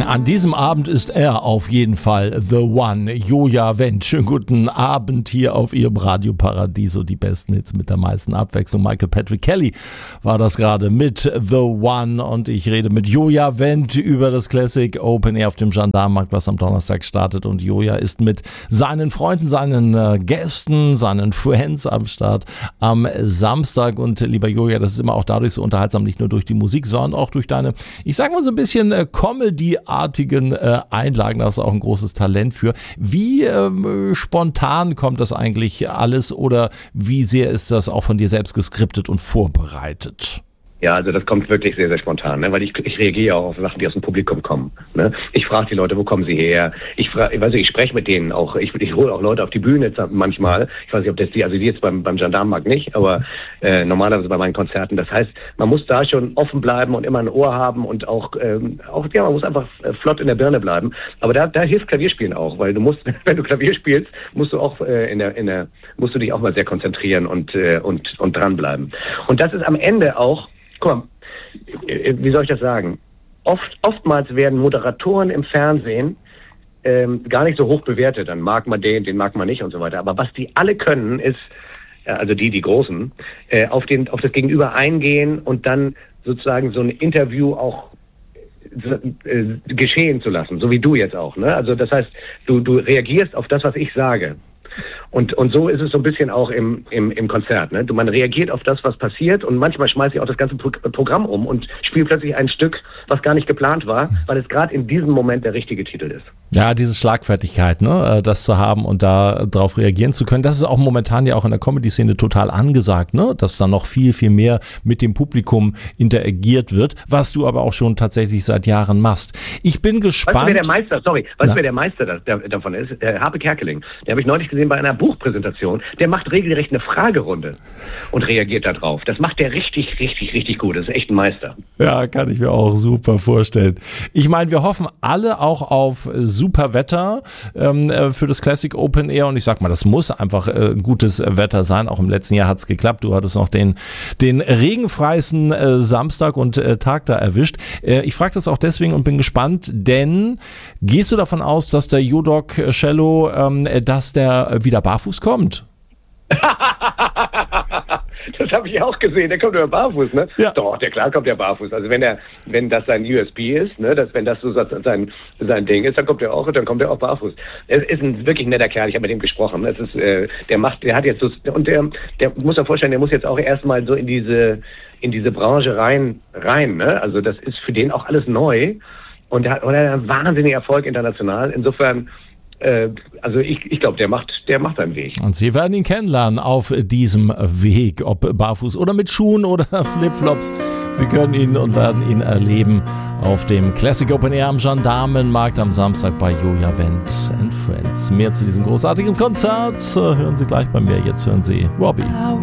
An diesem Abend ist er auf jeden Fall The One, Joja Wendt. Schönen guten Abend hier auf Ihrem Radio Paradiso. Die besten Hits mit der meisten Abwechslung. Michael Patrick Kelly war das gerade mit The One und ich rede mit Joja Wendt über das Classic Open Air auf dem Gendarmenmarkt, was am Donnerstag startet. Und Joja ist mit seinen Freunden, seinen Gästen, seinen Friends am Start am Samstag. Und lieber Joja, das ist immer auch dadurch so unterhaltsam, nicht nur durch die Musik, sondern auch durch deine, ich sag mal so ein bisschen Comedy-artigen Einlagen. Da hast du auch ein großes Talent für. Wie spontan kommt das eigentlich alles oder wie sehr ist das auch von dir selbst geskriptet und vorbereitet? Ja, also das kommt wirklich sehr, sehr spontan, ne? Weil ich reagiere auch auf Sachen, die aus dem Publikum kommen. Ne? Ich frage die Leute, wo kommen sie her? Ich spreche mit denen auch. Ich hole auch Leute auf die Bühne manchmal. Ich weiß nicht, ob das die jetzt beim Gendarmenmarkt nicht, aber normalerweise bei meinen Konzerten. Das heißt, man muss da schon offen bleiben und immer ein Ohr haben und auch man muss einfach flott in der Birne bleiben. Aber da hilft Klavierspielen auch, weil du musst, wenn du Klavier spielst, musst du auch musst du dich auch mal sehr konzentrieren und dranbleiben. Und das ist am Ende auch, guck mal, wie soll ich das sagen? Oftmals werden Moderatoren im Fernsehen gar nicht so hoch bewertet. Dann mag man den mag man nicht und so weiter. Aber was die alle können, ist, also die Großen, auf das Gegenüber eingehen und dann sozusagen so ein Interview auch geschehen zu lassen, so wie du jetzt auch. Ne? Also das heißt, du reagierst auf das, was ich sage. Und so ist es so ein bisschen auch im Konzert. Ne? Man reagiert auf das, was passiert und manchmal schmeiße ich auch das ganze Programm um und spiele plötzlich ein Stück, was gar nicht geplant war, weil es gerade in diesem Moment der richtige Titel ist. Ja, diese Schlagfertigkeit, ne, das zu haben und da drauf reagieren zu können, das ist auch momentan ja auch in der Comedy-Szene total angesagt, ne, dass da noch viel, viel mehr mit dem Publikum interagiert wird, was du aber auch schon tatsächlich seit Jahren machst. Ich bin gespannt. Weißt du, wer der Meister davon ist? Harpe Kerkeling. Den habe ich neulich gesehen bei einer Buchpräsentation. Der macht regelrecht eine Fragerunde und reagiert da drauf. Das macht der richtig, richtig, richtig gut. Das ist echt ein Meister. Ja, kann ich mir auch super vorstellen. Ich meine, wir hoffen alle auch auf super Wetter für das Classic Open Air und ich sag mal, das muss einfach gutes Wetter sein. Auch im letzten Jahr hat es geklappt. Du hattest noch den regenfreisten Samstag und Tag da erwischt. Ich frage das auch deswegen und bin gespannt, denn gehst du davon aus, dass der Jodok Cello, dass der wieder barfuß kommt? Das habe ich auch gesehen, der kommt ja barfuß, ne? Ja. Doch, klar kommt der barfuß. Also wenn das sein USP ist, ne, wenn das so sein Ding ist, dann kommt er auch barfuß. Er ist ein wirklich netter Kerl, ich habe mit ihm gesprochen. Es ist, der hat jetzt so, und der muss sich vorstellen, der muss jetzt auch erstmal so in diese Branche rein, ne? Also das ist für den auch alles neu und er hat einen wahnsinnigen Erfolg international. Insofern, also ich glaube, der macht seinen Weg. Und Sie werden ihn kennenlernen auf diesem Weg, ob barfuß oder mit Schuhen oder Flipflops. Sie können ihn und werden ihn erleben auf dem Classic Open Air am Gendarmenmarkt am Samstag bei Joja Wendt and Friends. Mehr zu diesem großartigen Konzert hören Sie gleich bei mir. Jetzt hören Sie Robbie.